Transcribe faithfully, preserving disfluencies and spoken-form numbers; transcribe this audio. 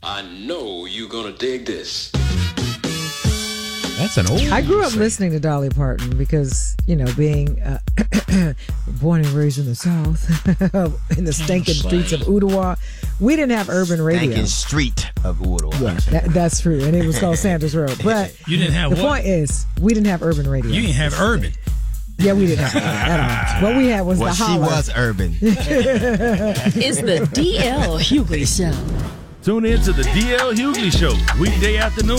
I know you're gonna dig this. That's an old I grew up saying. listening to Dolly Parton because, you know, being uh, born and raised in the South, in the stinking streets of Ottawa, we didn't have urban radio. Stinking street of Ottawa. Yeah, that, that's true. And it was called Sanders Road. But You didn't have the what? point is, we didn't have urban radio. You didn't have urban. Yeah, we didn't have that at all. What we had was Well, the she holler. was urban. It's the D L Hughley Show. Tune in to the D L Hughley Show, weekday afternoon.